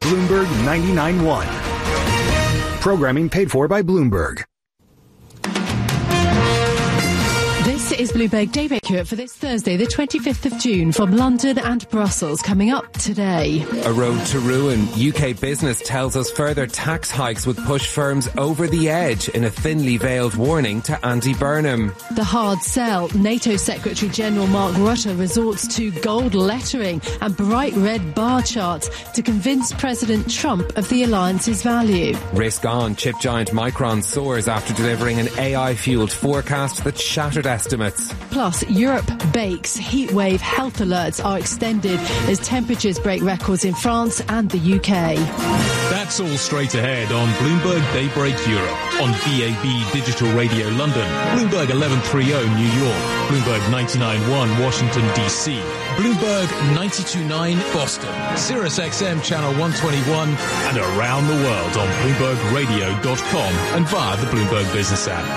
Bloomberg 99.1. Programming paid for by Bloomberg. This is Bloomberg Daybreak Europe for this Thursday, the 25th of June, from London and Brussels. Coming up today. A road to ruin. UK Business tells us further tax hikes would push firms over the edge in a thinly veiled warning to Andy Burnham. The hard sell. NATO Secretary General Mark Rutte resorts to gold lettering and bright red bar charts to convince President Trump of the alliance's value. Risk on. Chip giant Micron soars after delivering an AI-fueled forecast that shattered estimates. Plus, Europe bakes. Heatwave health alerts are extended as temperatures break records in France and the UK. That's all straight ahead on Bloomberg Daybreak Europe, on DAB Digital Radio London, Bloomberg 1130 New York, Bloomberg 99.1 Washington DC, Bloomberg 92.9 Boston, Sirius XM Channel 121, and around the world on BloombergRadio.com and via the Bloomberg Business app.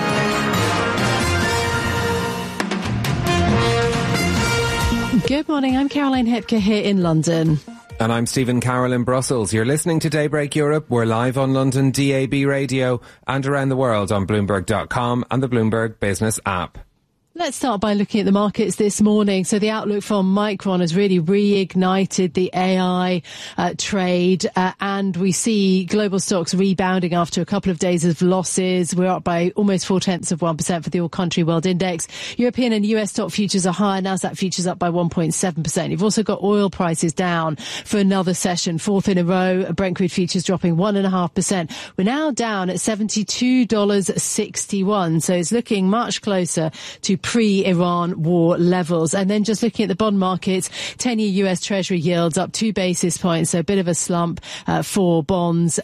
Good morning, I'm Caroline Hepker here in London. And I'm Stephen Carroll in Brussels. You're listening to Daybreak Europe. We're live on London DAB radio and around the world on Bloomberg.com and the Bloomberg Business app. Let's start by looking at the markets this morning. So the outlook from Micron has really reignited the AI trade, and we see global stocks rebounding after a couple of days of losses. We're up by almost 0.4% for the all-country world index. European and US stock futures are higher. Nasdaq futures up by 1.7%. You've also got oil prices down for another session, fourth in a row. Brent crude futures dropping 1.5%. We're now down at $72.61. So it's looking much closer to pre-Iran war levels. And then just looking at the bond markets, 10-year US Treasury yields up 2 basis points, so a bit of a slump for bonds,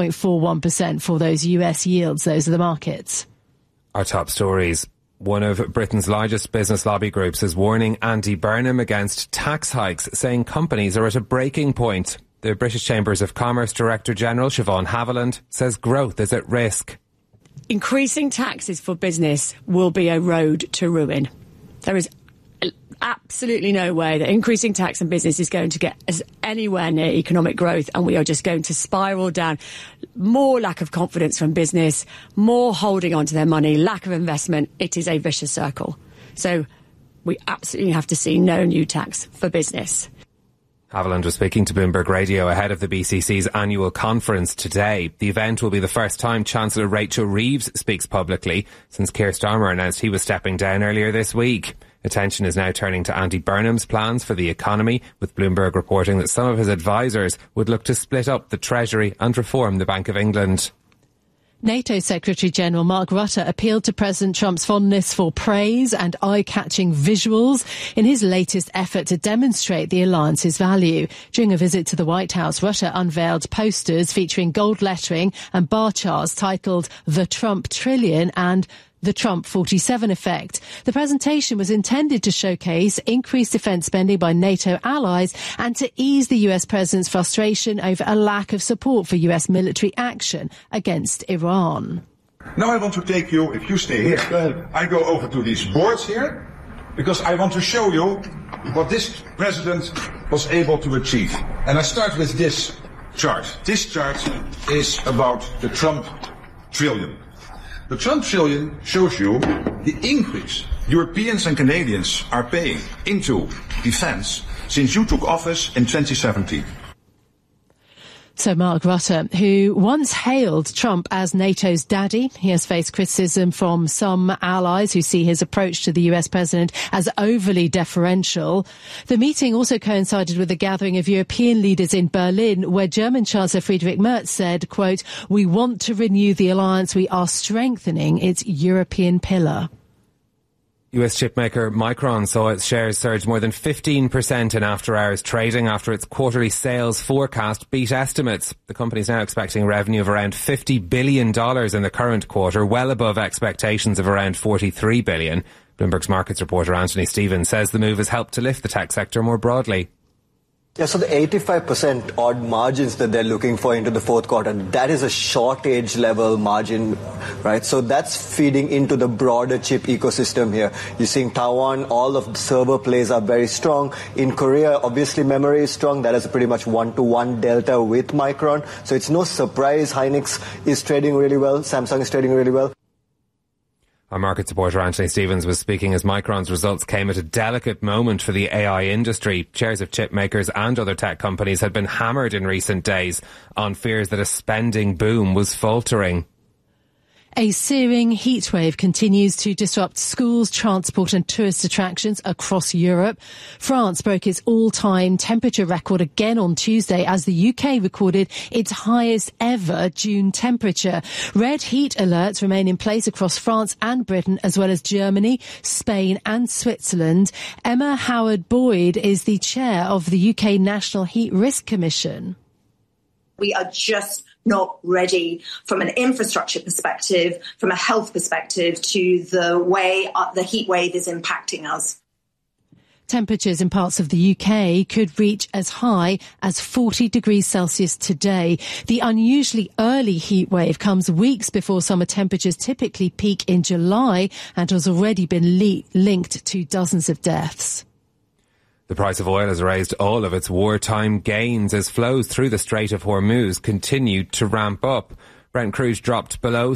4.41% for those US yields. Those are the markets. Our top stories. One of Britain's largest business lobby groups is warning Andy Burnham against tax hikes, saying companies are at a breaking point. The British Chambers of Commerce Director General, Siobhan Haviland, says growth is at risk. Increasing taxes for business will be a road to ruin. There is absolutely no way that increasing tax on business is going to get us anywhere near economic growth, and we are just going to spiral down. More lack of confidence from business, more holding on to their money, lack of investment. It is a vicious circle. So we absolutely have to see no new tax for business. Haviland was speaking to Bloomberg Radio ahead of the BCC's annual conference today. The event will be the first time Chancellor Rachel Reeves speaks publicly since Keir Starmer announced he was stepping down earlier this week. Attention is now turning to Andy Burnham's plans for the economy, with Bloomberg reporting that some of his advisers would look to split up the Treasury and reform the Bank of England. NATO Secretary General Mark Rutte appealed to President Trump's fondness for praise and eye-catching visuals in his latest effort to demonstrate the alliance's value. During a visit to the White House, Rutte unveiled posters featuring gold lettering and bar charts titled The Trump Trillion and The Trump 47 Effect. The presentation was intended to showcase increased defence spending by NATO allies and to ease the US president's frustration over a lack of support for US military action against Iran. Now I want to take you, if you stay here, I go over to these boards here, because I want to show you what this president was able to achieve. And I start with this chart. This chart is about the Trump trillion. The Trump trillion shows you the increase Europeans and Canadians are paying into defence since you took office in 2017. So Mark Rutte, who once hailed Trump as NATO's daddy, he has faced criticism from some allies who see his approach to the US president as overly deferential. The meeting also coincided with a gathering of European leaders in Berlin, where German Chancellor Friedrich Merz said, quote, "We want to renew the alliance. We are strengthening its European pillar." US chipmaker Micron saw its shares surge more than 15% in after-hours trading after its quarterly sales forecast beat estimates. The company is now expecting revenue of around $50 billion in the current quarter, well above expectations of around $43 billion. Bloomberg's markets reporter Anthony Stevens says the move has helped to lift the tech sector more broadly. Yeah, so the 85% odd margins that they're looking for into the fourth quarter, that is a shortage level margin, right? So that's feeding into the broader chip ecosystem here. You're seeing Taiwan, all of the server plays are very strong. In Korea, obviously memory is strong. That is a pretty much 1-to-1 delta with Micron. So it's no surprise Hynix is trading really well. Samsung is trading really well. Our market supporter Anthony Stevens was speaking as Micron's results came at a delicate moment for the AI industry. Shares of chip makers and other tech companies had been hammered in recent days on fears that a spending boom was faltering. A searing heatwave continues to disrupt schools, transport and tourist attractions across Europe. France broke its all-time temperature record again on Tuesday as the UK recorded its highest ever June temperature. Red heat alerts remain in place across France and Britain, as well as Germany, Spain and Switzerland. Emma Howard-Boyd is the chair of the UK National Heat Risk Commission. We are just not ready from an infrastructure perspective, from a health perspective, to the way the heat wave is impacting us. Temperatures in parts of the UK could reach as high as 40 degrees Celsius today. The unusually early heat wave comes weeks before summer temperatures typically peak in July and has already been linked to dozens of deaths. The price of oil has raised all of its wartime gains as flows through the Strait of Hormuz continued to ramp up. Brent crude dropped below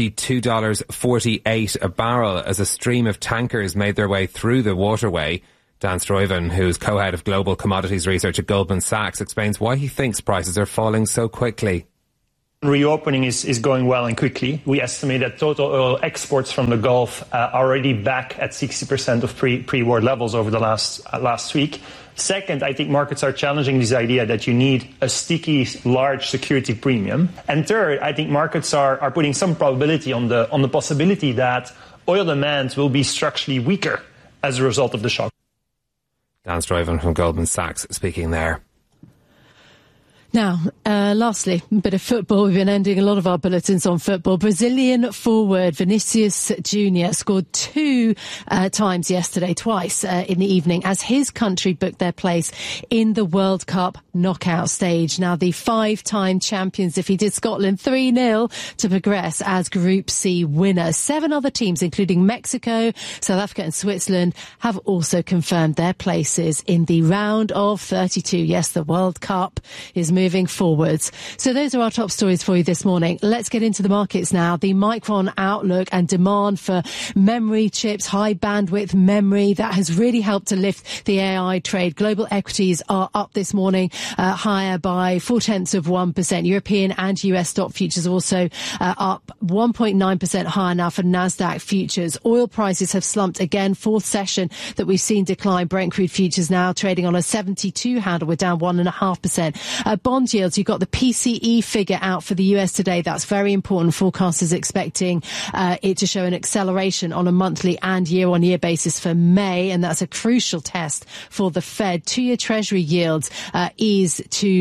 $72.48 a barrel as a stream of tankers made their way through the waterway. Dan Stuyven, who's co-head of global commodities research at Goldman Sachs, explains why he thinks prices are falling so quickly. Reopening is going well and quickly. We estimate that total oil exports from the Gulf are already back at 60% of pre-war levels over the last week. Second, I think markets are challenging this idea that you need a sticky, large security premium. And third, I think markets are putting some probability on the possibility that oil demand will be structurally weaker as a result of the shock. Dan Stuyven from Goldman Sachs speaking there. Now, lastly, a bit of football. We've been ending a lot of our bulletins on football. Brazilian forward Vinicius Junior scored two times yesterday, twice in the evening, as his country booked their place in the World Cup knockout stage. Now, the five-time champions defeated Scotland 3-0 to progress as Group C winners. 7 other teams, including Mexico, South Africa and Switzerland, have also confirmed their places in the round of 32. Yes, the World Cup is moving forwards. So those are our top stories for you this morning. Let's get into the markets now. The Micron outlook and demand for memory chips, high bandwidth memory, that has really helped to lift the AI trade. Global equities are up this morning, higher by 0.4%. European and US stock futures also up 1.9% higher now for Nasdaq futures. Oil prices have slumped again, fourth session that we've seen decline. Brent crude futures now trading on a 72 handle. We're down 1.5%. Bond yields, you've got the PCE figure out for the US today. That's very important. Forecasters expecting it to show an acceleration on a monthly and year-on-year basis for May, and that's a crucial test for the Fed. 2-year Treasury yields ease to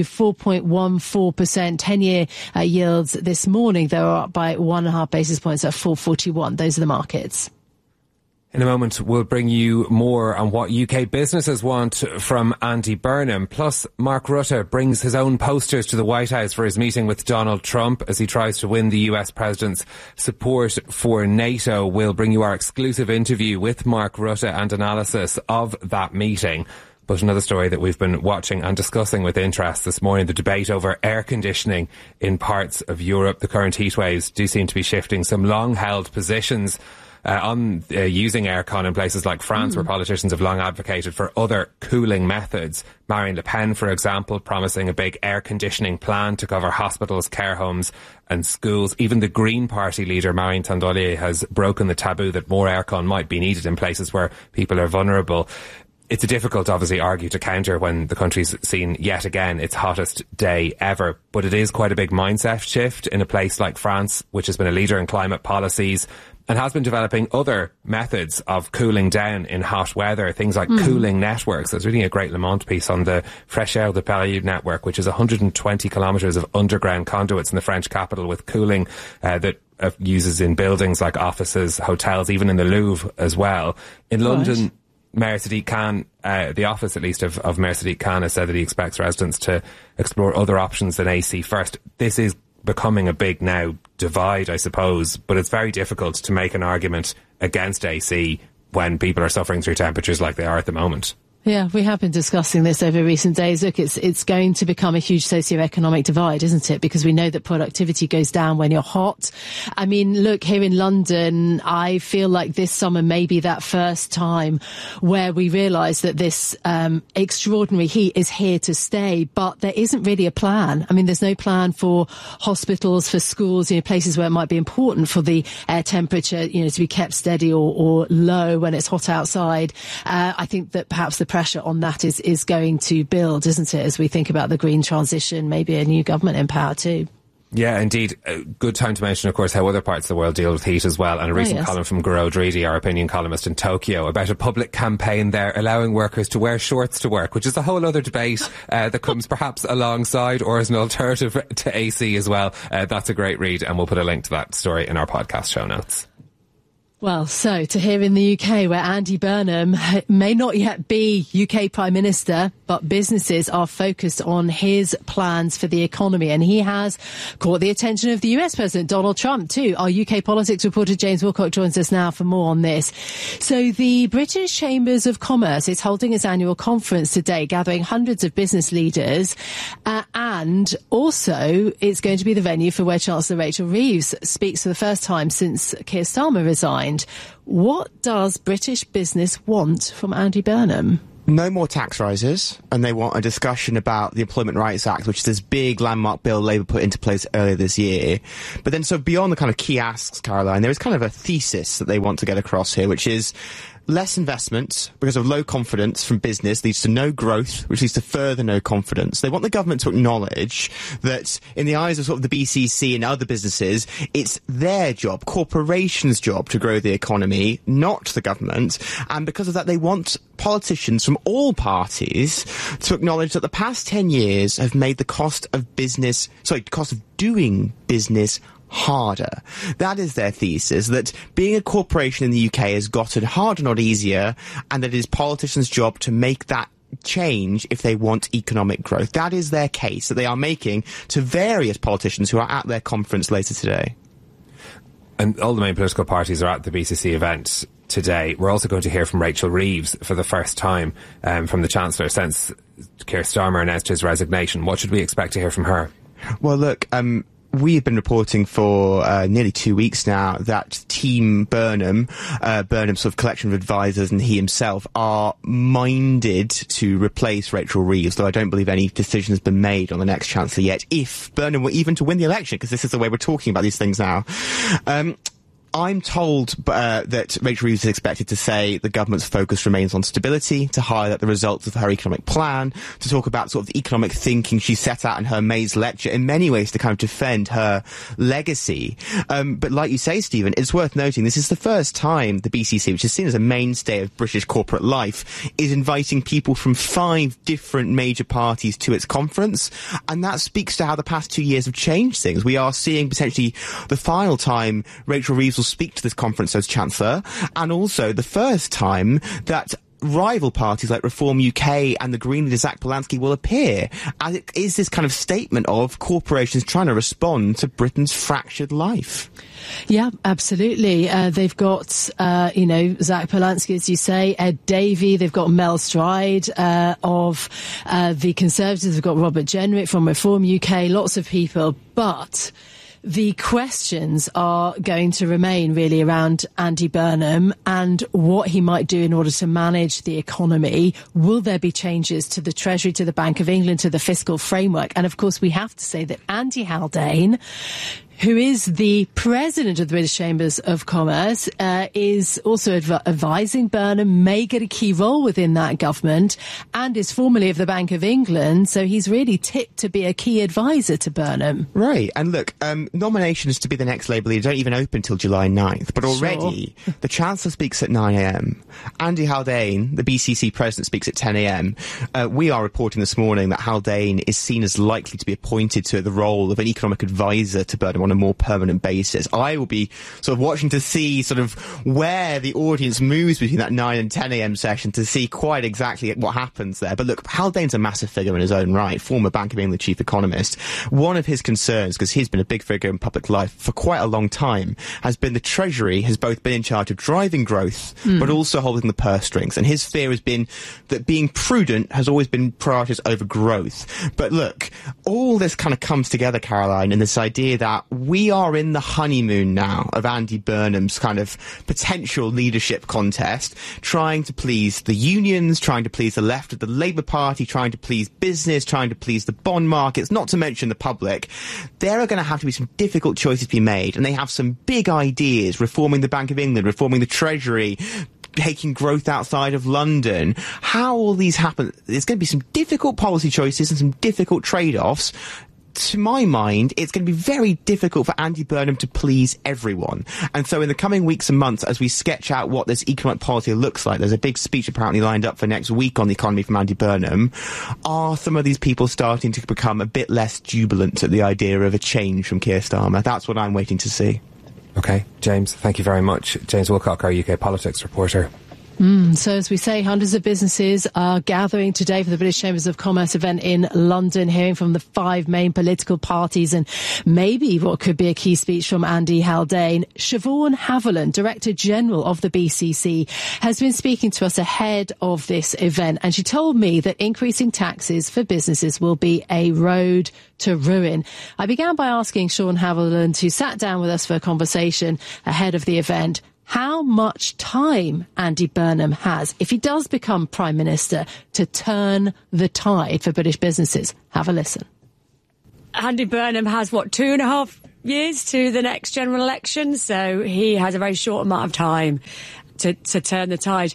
4.14%. 10-year yields this morning, though, are up by 1.5 basis points at 4.41. Those are the markets. In a moment, we'll bring you more on what UK businesses want from Andy Burnham. Plus, Mark Rutte brings his own posters to the White House for his meeting with Donald Trump as he tries to win the US president's support for NATO. We'll bring you our exclusive interview with Mark Rutte and analysis of that meeting. But another story that we've been watching and discussing with interest this morning, the debate over air conditioning in parts of Europe. The current heat waves do seem to be shifting some long-held positions on using aircon in places like France, where politicians have long advocated for other cooling methods. Marine Le Pen, for example, promising a big air conditioning plan to cover hospitals, care homes and schools. Even the Green Party leader, Marine Tondelier, has broken the taboo that more aircon might be needed in places where people are vulnerable. It's a difficult, obviously, argue to counter when the country's seen yet again its hottest day ever. But it is quite a big mindset shift in a place like France, which has been a leader in climate policies and has been developing other methods of cooling down in hot weather, things like cooling networks. There's reading a great Le Monde piece on the Fraîcheur de Paris network, which is 120 kilometres of underground conduits in the French capital with cooling that uses in buildings like offices, hotels, even in the Louvre as well. In London, Mayor Sadiq Khan, the office at least of Mayor Sadiq Khan, has said that he expects residents to explore other options than AC first. This is becoming a big now divide, I suppose, but it's very difficult to make an argument against AC when people are suffering through temperatures like they are at the moment. Yeah, we have been discussing this over recent days. Look, it's going to become a huge socioeconomic divide, isn't it? Because we know that productivity goes down when you're hot. I mean, look, here in London, I feel like this summer may be that first time where we realise that this extraordinary heat is here to stay, but there isn't really a plan. I mean, there's no plan for hospitals, for schools, places where it might be important for the air temperature, to be kept steady or low when it's hot outside. I think that perhaps the pressure on that is going to build, isn't it, as we think about the green transition, maybe a new government in power too. Yeah, indeed. A good time to mention, of course, how other parts of the world deal with heat as well. And a recent column from Garo Dridi, our opinion columnist in Tokyo, about a public campaign there allowing workers to wear shorts to work, which is a whole other debate that comes perhaps alongside or as an alternative to AC as well. That's a great read, and we'll put a link to that story in our podcast show notes. Well, so to here in the UK, where Andy Burnham may not yet be UK Prime Minister, but businesses are focused on his plans for the economy. And he has caught the attention of the US President Donald Trump too. Our UK politics reporter James Wilcock joins us now for more on this. So the British Chambers of Commerce is holding its annual conference today, gathering hundreds of business leaders. And also it's going to be the venue for where Chancellor Rachel Reeves speaks for the first time since Keir Starmer resigned. What does British business want from Andy Burnham? No more tax rises, and they want a discussion about the Employment Rights Act, which is this big landmark bill Labour put into place earlier this year. But then, so beyond the kind of key asks, Caroline, there is kind of a thesis that they want to get across here, which is less investment because of low confidence from business leads to no growth, which leads to further no confidence. They want the government to acknowledge that in the eyes of sort of the BCC and other businesses, it's their job, corporations' job to grow the economy, not the government. And because of that, they want politicians from all parties to acknowledge that the past 10 years have made the cost of doing business harder. That is their thesis, that being a corporation in the UK has gotten harder, not easier, and that it is politicians' job to make that change if they want economic growth. That is their case that they are making to various politicians who are at their conference later today. And all the main political parties are at the BCC event today. We're also going to hear from Rachel Reeves for the first time from the Chancellor since Keir Starmer announced his resignation. What should we expect to hear from her? Well, look, we have been reporting for nearly 2 weeks now that Team Burnham, Burnham's sort of collection of advisors and he himself, are minded to replace Rachel Reeves, though I don't believe any decision has been made on the next Chancellor yet, if Burnham were even to win the election, because this is the way we're talking about these things now. I'm told that Rachel Reeves is expected to say the government's focus remains on stability, to highlight the results of her economic plan, to talk about sort of the economic thinking she set out in her May's lecture, in many ways to kind of defend her legacy. But like you say, Stephen, it's worth noting this is the first time the BCC, which is seen as a mainstay of British corporate life, is inviting people from 5 different major parties to its conference. And that speaks to how the past 2 years have changed things. We are seeing potentially the final time Rachel Reeves will speak to this conference as Chancellor, and also the first time that rival parties like Reform UK and the Green leader Zach Polanski will appear, as it is this kind of statement of corporations trying to respond to Britain's fractured life. Yeah, absolutely. They've got, Zach Polanski, as you say, Ed Davey. They've got Mel Stride of the Conservatives. They've got Robert Jenrick from Reform UK. Lots of people, but the questions are going to remain really around Andy Burnham and what he might do in order to manage the economy. Will there be changes to the Treasury, to the Bank of England, to the fiscal framework? And of course, we have to say that Andy Haldane, who is the president of the British Chambers of Commerce, is also advising Burnham, may get a key role within that government, and is formerly of the Bank of England. So he's really tipped to be a key advisor to Burnham. Right. And look, nominations to be the next Labour leader don't even open till July 9th. But already, the Chancellor speaks at 9 a.m. Andy Haldane, the BCC president, speaks at 10 a.m. We are reporting this morning that Haldane is seen as likely to be appointed to the role of an economic advisor to Burnham, on a more permanent basis. I will be sort of watching to see sort of where the audience moves between that 9 and 10 a.m. session to see quite exactly what happens there. But look, Haldane's a massive figure in his own right, former Bank of England chief economist. One of his concerns, because he's been a big figure in public life for quite a long time, has been the Treasury has both been in charge of driving growth, but also holding the purse strings. And his fear has been that being prudent has always been priorities over growth. But look, all this kind of comes together, Caroline, in this idea that we are in the honeymoon now of Andy Burnham's kind of potential leadership contest, trying to please the unions, trying to please the left of the Labour Party, trying to please business, trying to please the bond markets, not to mention the public. There are going to have to be some difficult choices to be made, and they have some big ideas, reforming the Bank of England, reforming the Treasury, taking growth outside of London. How will these happen? There's going to be some difficult policy choices and some difficult trade-offs. To my mind, it's going to be very difficult for Andy Burnham to please everyone. And so in the coming weeks and months, as we sketch out what this economic policy looks like, there's a big speech apparently lined up for next week on the economy from Andy Burnham. Are some of these people starting to become a bit less jubilant at the idea of a change from Keir Starmer? That's what I'm waiting to see. OK, James, thank you very much. James Wilcock, our UK politics reporter. So as we say, hundreds of businesses are gathering today for the British Chambers of Commerce event in London, hearing from the 5 main political parties and maybe what could be a key speech from Andy Haldane. Siobhan Haviland, Director General of the BCC, has been speaking to us ahead of this event, and she told me that increasing taxes for businesses will be a road to ruin. I began by asking Siobhan Haviland, who sat down with us for a conversation ahead of the event, how much time Andy Burnham has, if he does become Prime Minister, to turn the tide for British businesses. Have a listen. Andy Burnham has, 2.5 years to the next general election, so he has a very short amount of time to turn the tide.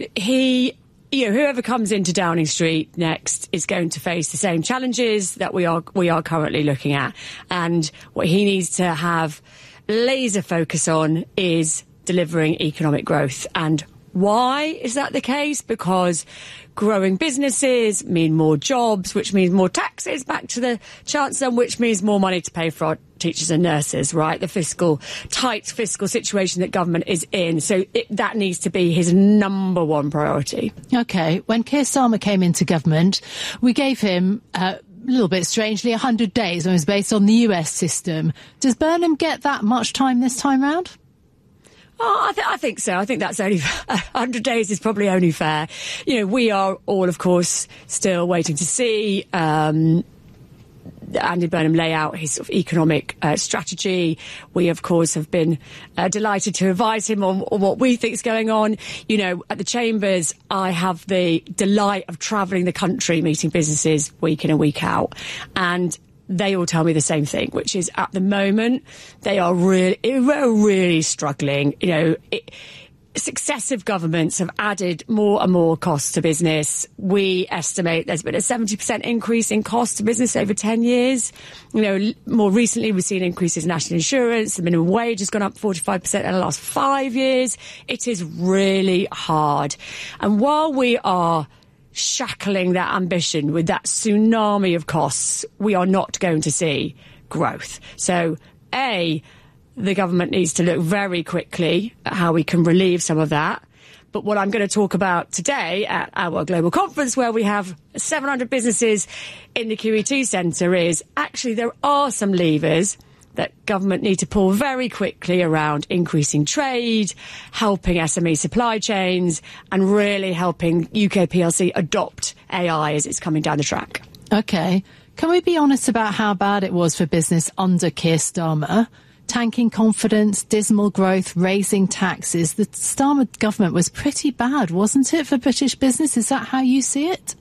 Whoever comes into Downing Street next is going to face the same challenges that we are currently looking at. And what he needs to have laser focus on is delivering economic growth. And why is that the case? Because growing businesses mean more jobs, which means more taxes back to the Chancellor, which means more money to pay for our teachers and nurses, right? The tight fiscal situation that government is in. So that needs to be his number one priority. OK, when Keir Starmer came into government, we gave him a little bit strangely 100 days, and it was based on the US system. Does Burnham get that much time this time round? Oh, I think so. I think that's only 100 days is probably only fair. We are all, of course, still waiting to see Andy Burnham lay out his sort of economic strategy. We, of course, have been delighted to advise him on what we think is going on. At the Chambers, I have the delight of travelling the country, meeting businesses week in and week out. And they all tell me the same thing, which is at the moment, they are really struggling. Successive governments have added more and more costs to business. We estimate there's been a 70% increase in costs to business over 10 years. More recently, we've seen increases in national insurance. The minimum wage has gone up 45% in the last 5 years. It is really hard. And while we are shackling that ambition with that tsunami of costs, we are not going to see growth. So, the government needs to look very quickly at how we can relieve some of that. But what I'm going to talk about today at our global conference, where we have 700 businesses in the QE2 Centre, is actually there are some levers that government need to pull very quickly around increasing trade, helping SME supply chains, and really helping UK PLC adopt AI as it's coming down the track. OK. Can we be honest about how bad it was for business under Keir Starmer? Tanking confidence, dismal growth, raising taxes. The Starmer government was pretty bad, wasn't it, for British business? Is that how you see it?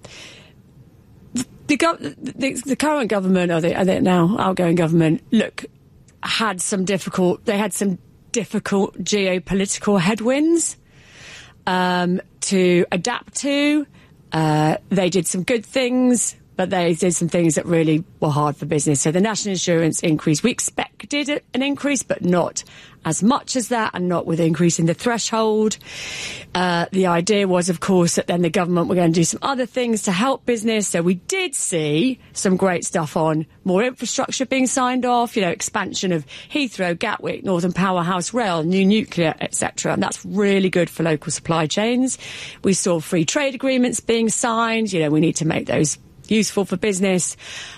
The current government, or the now outgoing government, had some difficult geopolitical headwinds to adapt to. They did some good things, but they did some things that really were hard for business. So the national insurance increase, we expected an increase, but not as much as that, and not with increasing the threshold. The idea was, of course, that then the government were going to do some other things to help business. So we did see some great stuff on more infrastructure being signed off, expansion of Heathrow, Gatwick, Northern Powerhouse Rail, new nuclear, etc. And that's really good for local supply chains. We saw free trade agreements being signed. We need to make those useful for business.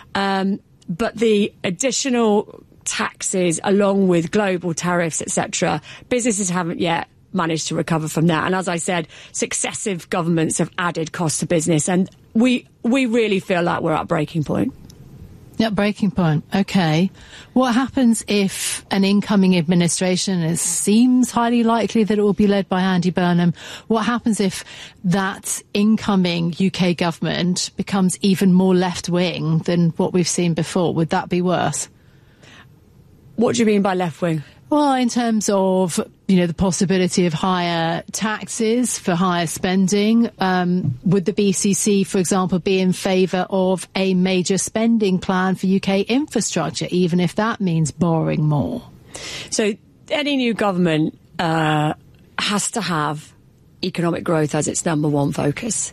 But the additional taxes, along with global tariffs, etc., businesses haven't yet managed to recover from that. And as I said, successive governments have added costs to business, and we really feel like we're at breaking point. Yeah, breaking point. Okay. What happens if an incoming administration, it seems highly likely that it will be led by Andy Burnham, what happens if that incoming UK government becomes even more left-wing than what we've seen before? Would that be worse? What do you mean by left-wing? Well, in terms of, the possibility of higher taxes for higher spending, would the BCC, for example, be in favour of a major spending plan for UK infrastructure, even if that means borrowing more? So any new government has to have economic growth as its number one focus.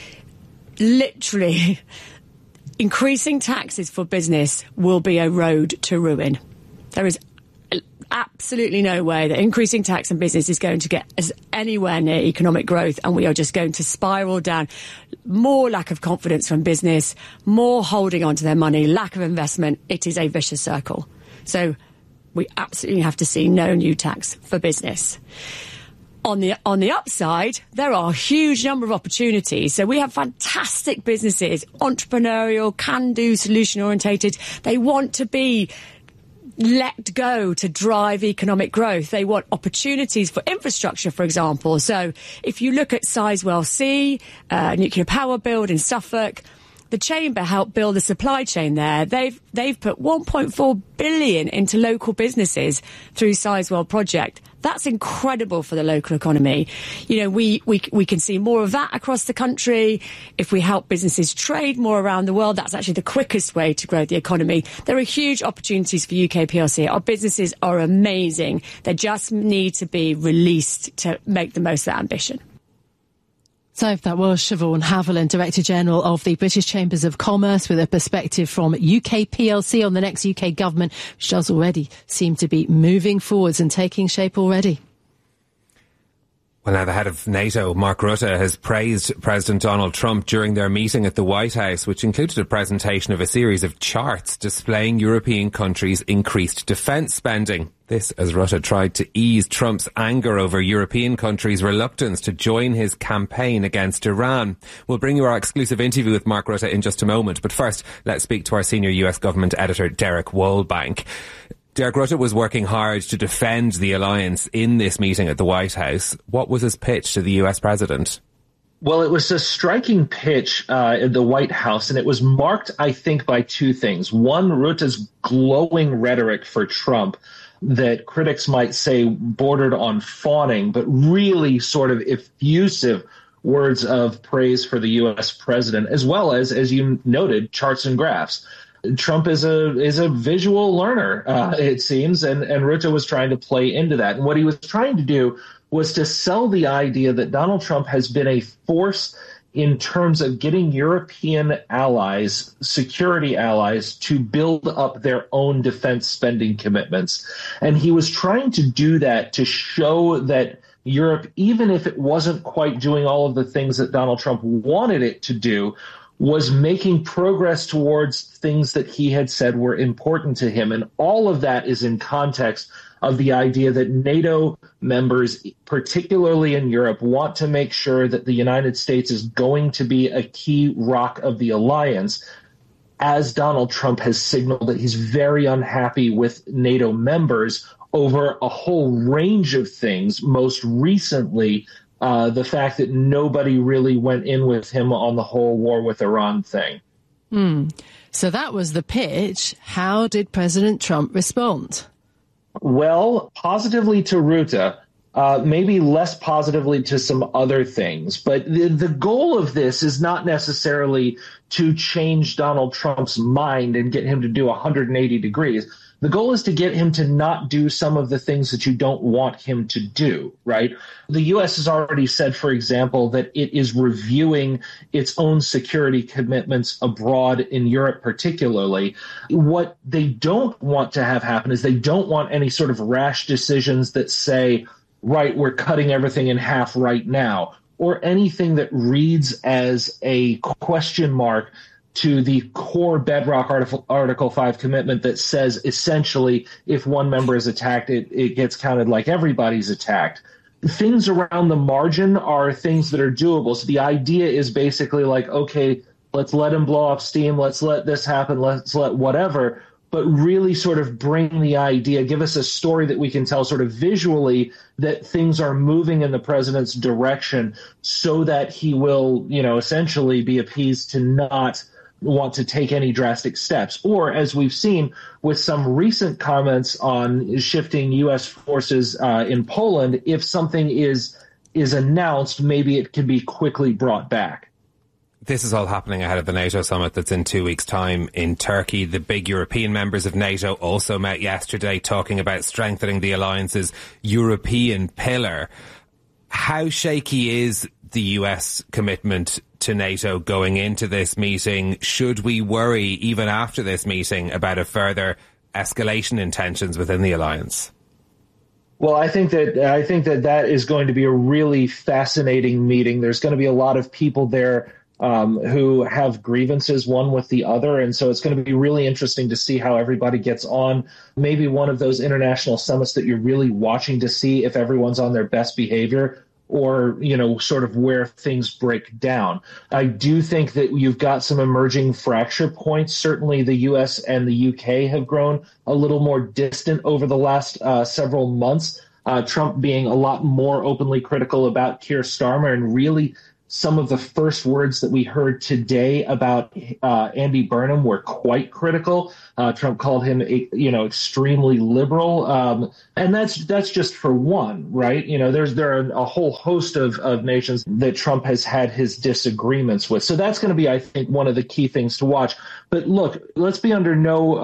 Literally, increasing taxes for business will be a road to ruin. There is absolutely no way that increasing tax on business is going to get us anywhere near economic growth, and we are just going to spiral down. More lack of confidence from business, more holding on to their money, lack of investment. It is a vicious circle. So we absolutely have to see no new tax for business. On the upside, there are a huge number of opportunities. So we have fantastic businesses, entrepreneurial, can-do, solution-orientated. They want to be let go to drive economic growth. They want opportunities for infrastructure, for example. So if you look at Sizewell C, nuclear power build in Suffolk, the Chamber helped build a supply chain there. They've put 1.4 billion into local businesses through Sizewell project. That's incredible for the local economy. We can see more of that across the country. If we help businesses trade more around the world, that's actually the quickest way to grow the economy. There are huge opportunities for UK PLC. Our businesses are amazing. They just need to be released to make the most of that ambition. So that was Siobhan Haviland, Director General of the British Chambers of Commerce, with a perspective from UK PLC on the next UK government, which does already seem to be moving forwards and taking shape already. Well, now the head of NATO, Mark Rutte, has praised President Donald Trump during their meeting at the White House, which included a presentation of a series of charts displaying European countries' increased defence spending. This as Rutte tried to ease Trump's anger over European countries' reluctance to join his campaign against Iran. We'll bring you our exclusive interview with Mark Rutte in just a moment, but first, let's speak to our senior US government editor, Derek Woolbank. Derek, Rutte was working hard to defend the alliance in this meeting at the White House. What was his pitch to the US president? Well, it was a striking pitch at the White House, and it was marked, I think, by two things. One, Rutte's glowing rhetoric for Trump that critics might say bordered on fawning, but really sort of effusive words of praise for the U.S. president, as well as you noted, charts and graphs. Trump is a visual learner, it seems, and Rutte was trying to play into that. And what he was trying to do was to sell the idea that Donald Trump has been a force in terms of getting European allies, security allies, to build up their own defense spending commitments. And he was trying to do that to show that Europe, even if it wasn't quite doing all of the things that Donald Trump wanted it to do, was making progress towards things that he had said were important to him. And all of that is in context of the idea that NATO members, particularly in Europe, want to make sure that the United States is going to be a key rock of the alliance, as Donald Trump has signaled that he's very unhappy with NATO members over a whole range of things, most recently the fact that nobody really went in with him on the whole war with Iran thing. So that was the pitch. How did President Trump respond? Well, positively to Rutte, maybe less positively to some other things. But the goal of this is not necessarily to change Donald Trump's mind and get him to do 180 degrees. The goal is to get him to not do some of the things that you don't want him to do, right? The U.S. has already said, for example, that it is reviewing its own security commitments abroad, in Europe particularly. What they don't want to have happen is they don't want any sort of rash decisions that say, right, we're cutting everything in half right now, or anything that reads as a question mark to the core bedrock Article 5 commitment that says essentially if one member is attacked, it gets counted like everybody's attacked. Things around the margin are things that are doable. So the idea is basically like, okay, let's let him blow off steam. Let's let this happen. Let's let whatever. But really sort of bring the idea, give us a story that we can tell sort of visually that things are moving in the president's direction so that he will, essentially be appeased to not want to take any drastic steps. Or, as we've seen with some recent comments on shifting U.S. forces in Poland, if something is announced, maybe it can be quickly brought back. This is all happening ahead of the NATO summit that's in 2 weeks' time in Turkey. The big European members of NATO also met yesterday talking about strengthening the alliance's European pillar. How shaky is the US commitment to NATO going into this meeting? Should we worry, even after this meeting, about a further escalation in tensions within the alliance? Well, I think that is going to be a really fascinating meeting. There's going to be a lot of people there who have grievances one with the other. And so it's going to be really interesting to see how everybody gets on. Maybe one of those international summits that you're really watching to see if everyone's on their best behavior, or, sort of where things break down. I do think that you've got some emerging fracture points. Certainly the U.S. and the U.K. have grown a little more distant over the last several months. Trump being a lot more openly critical about Keir Starmer, and really some of the first words that we heard today about Andy Burnham were quite critical. Trump called him, extremely liberal, and that's just for one, right? There are a whole host of nations that Trump has had his disagreements with. So that's going to be, I think, one of the key things to watch. But look, let's be under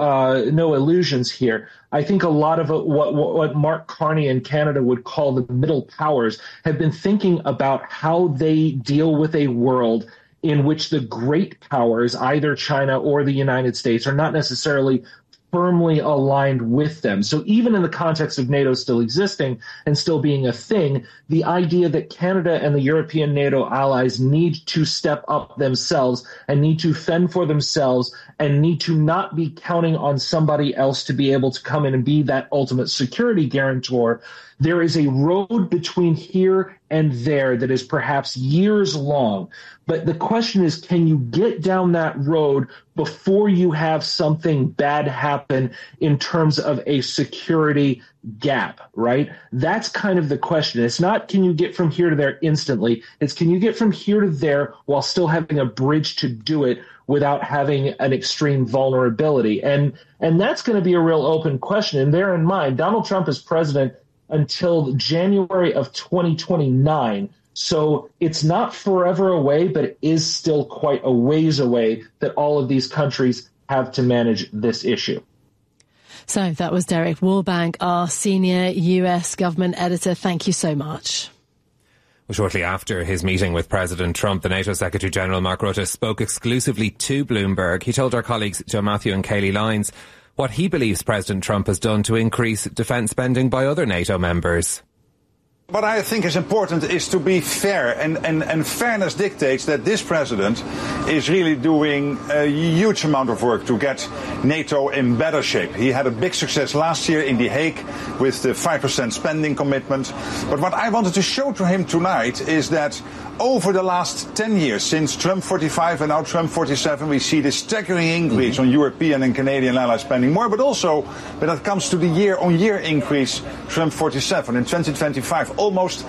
no illusions here. I think a lot of what Mark Carney in Canada would call the middle powers have been thinking about how they deal with a world in which the great powers, either China or the United States, are not necessarily firmly aligned with them. So even in the context of NATO still existing and still being a thing, the idea that Canada and the European NATO allies need to step up themselves and need to fend for themselves and need to not be counting on somebody else to be able to come in and be that ultimate security guarantor. There is a road between here and there that is perhaps years long. But the question is, can you get down that road before you have something bad happen in terms of a security gap, right? That's kind of the question. It's not, can you get from here to there instantly? It's, can you get from here to there while still having a bridge to do it without having an extreme vulnerability? And that's going to be a real open question. And bear in mind, Donald Trump is president until January of 2029. So it's not forever away, but it is still quite a ways away that all of these countries have to manage this issue. So that was Derek Warbank, our senior US government editor. Thank you so much. Well, shortly after his meeting with President Trump, the NATO Secretary-General Mark Rutte spoke exclusively to Bloomberg. He told our colleagues Joe Matthew and Kayleigh Lyons what he believes President Trump has done to increase defence spending by other NATO members. What I think is important is to be fair, and fairness dictates that this president is really doing a huge amount of work to get NATO in better shape. He had a big success last year in The Hague with the 5% spending commitment. But what I wanted to show to him tonight is that over the last 10 years, since Trump 45 and now Trump 47, we see this staggering increase on European and Canadian allies spending more, but also when it comes to the year-on-year increase, Trump 47. In 2025, almost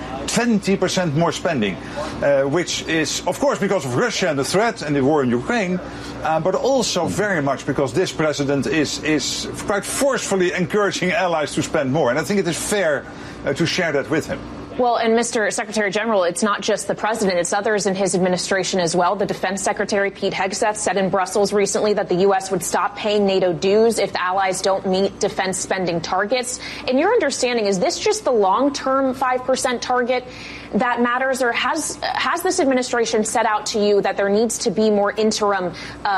20% more spending, which is, of course, because of Russia and the threat and the war in Ukraine, but also very much because this president is quite forcefully encouraging allies to spend more. And I think it is fair to share that with him. Well, and Mr. Secretary General, it's not just the president, it's others in his administration as well. The Defense Secretary Pete Hegseth said in Brussels recently that the U.S. would stop paying NATO dues if the allies don't meet defense spending targets. In your understanding, is this just the long-term 5% target that matters, or has this administration set out to you that there needs to be more interim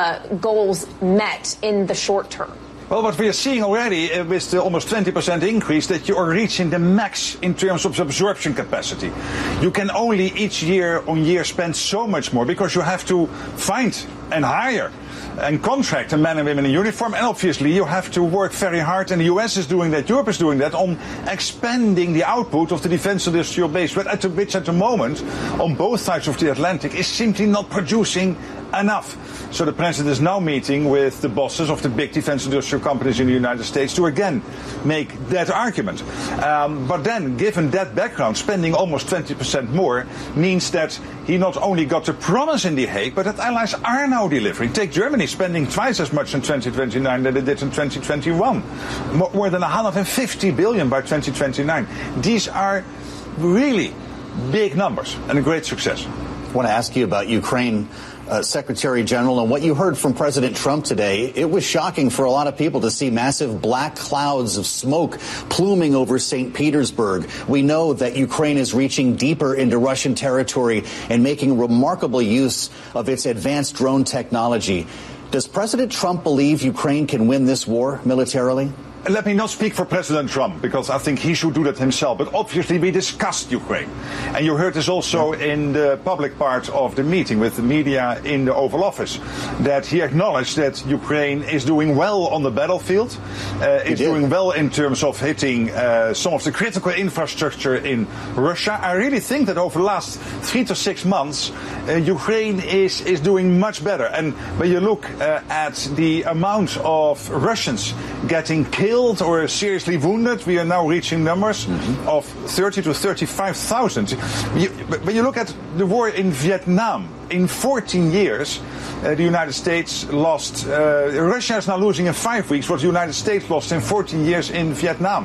goals met in the short term? Well, what we are seeing already with the almost 20% increase, that you are reaching the max in terms of absorption capacity. You can only each year on year spend so much more because you have to find and hire and contract the men and women in uniform, and obviously you have to work very hard, and the US is doing that, Europe is doing that, on expanding the output of the defense industrial base, which at the moment, on both sides of the Atlantic, is simply not producing enough. So the president is now meeting with the bosses of the big defense industrial companies in the United States to again make that argument. But then, given that background, spending almost 20% more means that he not only got the promise in The Hague, but that allies are now delivering. Take Germany, spending twice as much in 2029 than they did in 2021. More than 150 billion by 2029. These are really big numbers and a great success. I want to ask you about Ukraine, Secretary General, and what you heard from President Trump today. It was shocking for a lot of people to see massive black clouds of smoke pluming over St. Petersburg. We know that Ukraine is reaching deeper into Russian territory and making remarkable use of its advanced drone technology. Does President Trump believe Ukraine can win this war militarily? Let me not speak for President Trump, because I think he should do that himself. But obviously we discussed Ukraine. And you heard this also in the public part of the meeting with the media in the Oval Office, that he acknowledged that Ukraine is doing well on the battlefield. It's doing well in terms of hitting some of the critical infrastructure in Russia. I really think that over the last 3 to 6 months, Ukraine is doing much better. And when you look at the amount of Russians getting killed or seriously wounded, we are now reaching numbers of 30 to 35,000. When you look at the war in Vietnam, in 14 years, the United States lost, Russia is now losing in 5 weeks what the United States lost in 14 years in Vietnam.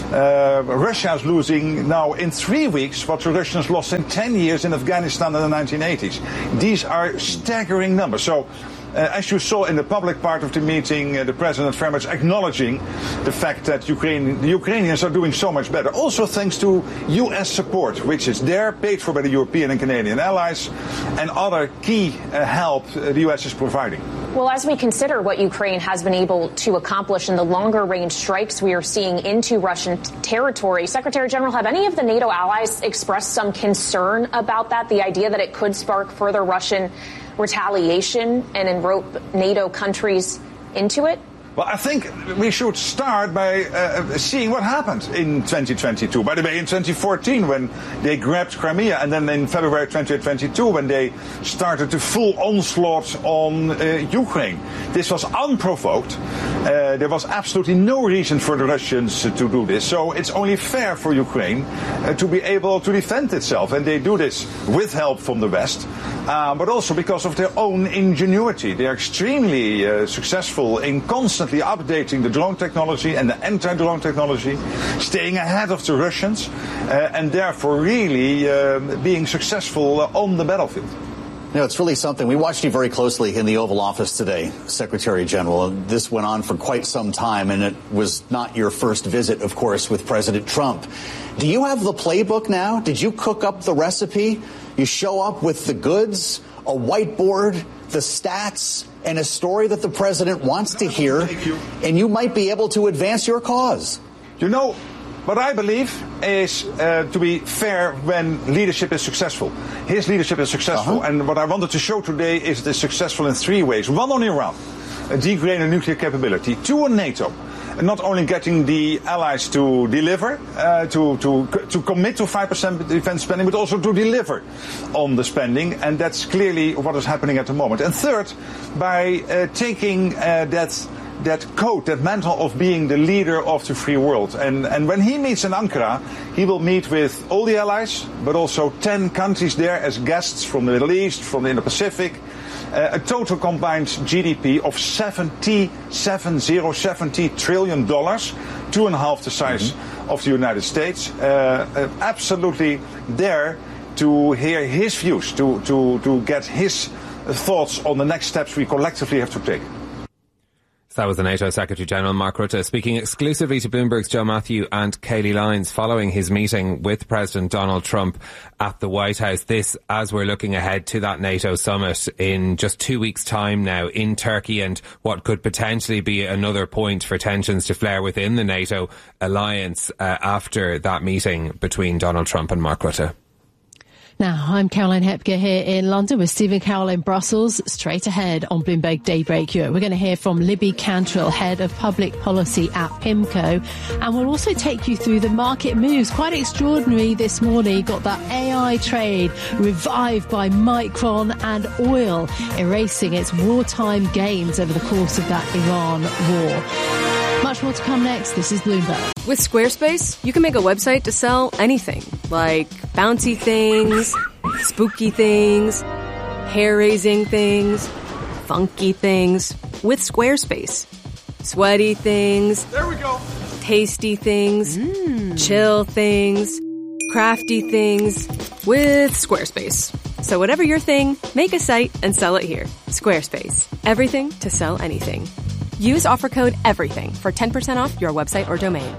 Russia is losing now in 3 weeks what the Russians lost in 10 years in Afghanistan in the 1980s. These are staggering numbers. So, as you saw in the public part of the meeting, the president very much acknowledging the fact that the Ukrainians are doing so much better. Also thanks to U.S. support, which is there, paid for by the European and Canadian allies, and other key help the U.S. is providing. Well, as we consider what Ukraine has been able to accomplish in the longer-range strikes we are seeing into Russian territory, Secretary General, have any of the NATO allies expressed some concern about that, the idea that it could spark further Russian retaliation and enrope NATO countries into it? Well, I think we should start by seeing what happened in 2022. By the way, in 2014, when they grabbed Crimea, and then in February 2022, when they started the full onslaught on Ukraine. This was unprovoked. There was absolutely no reason for the Russians to do this. So it's only fair for Ukraine to be able to defend itself. And they do this with help from the West, but also because of their own ingenuity. They are extremely successful in constantly updating the drone technology and the anti-drone technology, staying ahead of the Russians, and therefore really being successful on the battlefield. You know, it's really something. We watched you very closely in the Oval Office today, Secretary General. This went on for quite some time, and it was not your first visit, of course, with President Trump. Do you have the playbook now? Did you cook up the recipe? You show up with the goods, a whiteboard, the stats, and a story that the president wants to hear, and you might be able to advance your cause. You know, what I believe is to be fair when leadership is successful. His leadership is successful, and what I wanted to show today is it is successful in 3 ways. 1, on Iran, degrading a nuclear capability. 2, on NATO. Not only getting the allies to deliver, to commit to 5% defense spending, but also to deliver on the spending. And that's clearly what is happening at the moment. And 3rd, by taking that that code, that mantle of being the leader of the free world. And when he meets in Ankara, he will meet with all the allies, but also 10 countries there as guests from the Middle East, from the Indo-Pacific. A total combined GDP of $70 trillion, 2.5 the size of the United States. Absolutely there to hear his views, to get his thoughts on the next steps we collectively have to take. That was the NATO Secretary-General Mark Rutte speaking exclusively to Bloomberg's Joe Matthew and Kayleigh Lyons following his meeting with President Donald Trump at the White House. This, as we're looking ahead to that NATO summit in just 2 weeks' time now in Turkey, and what could potentially be another point for tensions to flare within the NATO alliance after that meeting between Donald Trump and Mark Rutte. Now, I'm Caroline Hepker here in London with Stephen Carroll in Brussels. Straight ahead on Bloomberg Daybreak Europe, we're going to hear from Libby Cantrill, Head of Public Policy at PIMCO. And we'll also take you through the market moves. Quite extraordinary this morning. Got that AI trade revived by Micron and oil, erasing its wartime gains over the course of that Iran war. Much more to come next. This is Bloomberg. With Squarespace, you can make a website to sell anything, like bouncy things, spooky things, hair-raising things, funky things. With Squarespace. Sweaty things. There we go. Tasty things. Chill things. Crafty things. With Squarespace. So whatever your thing, make a site and sell it here. Squarespace. Everything to sell anything. Use offer code EVERYTHING for 10% off your website or domain.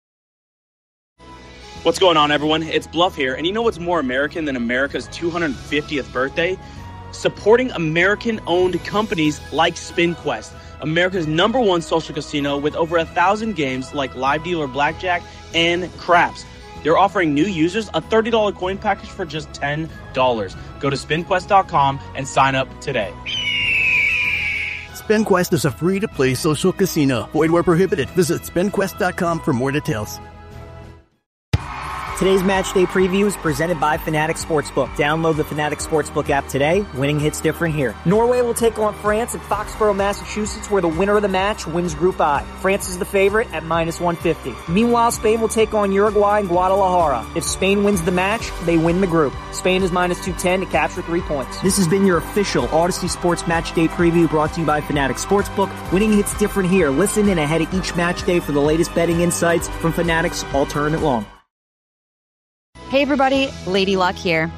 What's going on, everyone? It's Bluff here, and you know what's more American than America's 250th birthday? Supporting American-owned companies like SpinQuest, America's #1 social casino with over 1,000 games like Live Dealer Blackjack and Craps. They're offering new users a $30 coin package for just $10. Go to SpinQuest.com and sign up today. SpinQuest is a free-to-play social casino. Void where prohibited. Visit SpinQuest.com for more details. Today's match day preview is presented by Fanatics Sportsbook. Download the Fanatics Sportsbook app today. Winning hits different here. Norway will take on France at Foxborough, Massachusetts, where the winner of the match wins Group I. France is the favorite at -150. Meanwhile, Spain will take on Uruguay in Guadalajara. If Spain wins the match, they win the group. Spain is -210 to capture 3 points. This has been your official Odyssey Sports Match Day preview brought to you by Fanatics Sportsbook. Winning hits different here. Listen in ahead of each match day for the latest betting insights from Fanatics all tournament long. Hey everybody, Lady Luck here.